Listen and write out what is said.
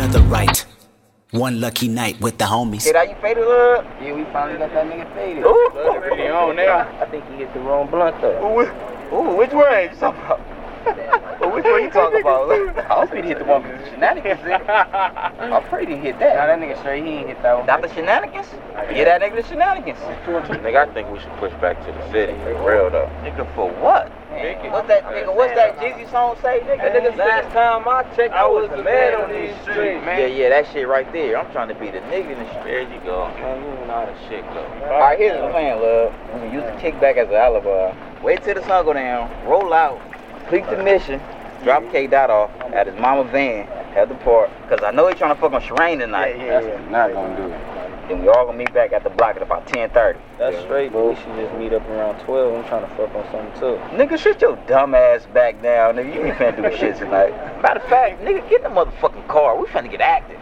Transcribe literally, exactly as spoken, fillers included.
another right. One lucky night with the homies. Did how you faded up? Yeah, we finally got that nigga faded. Ooh. He on now. I think he hit the wrong blunt though. Ooh, ooh, which one you talking about? Well, which one you talking about? I hope he hit the one with the shenanigans in it. I pray he hit that. Nah, that nigga straight, he ain't hit that one. Not the shenanigans? Yeah, that nigga the shenanigans. Nigga, I think we should push back to the city. For real though. Nigga, for what? Man, What's that nigga? What's that Jeezy song say, nigga? That nigga last time I checked, I was the man on these streets, man. Yeah, yeah, that shit right there. I'm trying to be the nigga in the street. There you go. Man, you know how the shit go. Alright, here's the plan, love. We can use the kickback as an alibi. Wait till the sun go down, roll out, complete the mission, drop K Dot off at his mama van, at the park. Cause I know he's trying to fuck on Sherane tonight. Yeah, yeah, yeah. Not gonna do it. Then we all gonna meet back at the block at about ten thirty. That's straight, but we should just meet up around twelve. I'm trying to fuck on something too. Nigga, shut your dumb ass back down, nigga. You ain't finna do shit tonight. Matter of fact, nigga, get in the motherfucking car. We finna get active.